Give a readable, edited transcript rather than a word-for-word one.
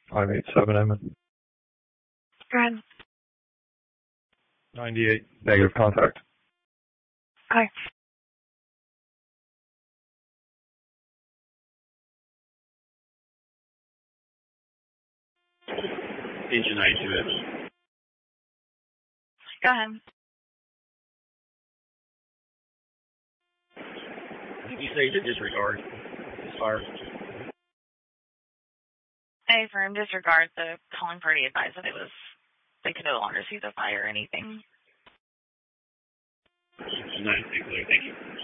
587 Emmett. Go ahead. 98, negative contact. Hi. Engine 92X. Go ahead. Did you say to disregard this fire? A firm disregard. The calling party advised that they could no longer see the fire or anything. Engine 92, clear. Thank you.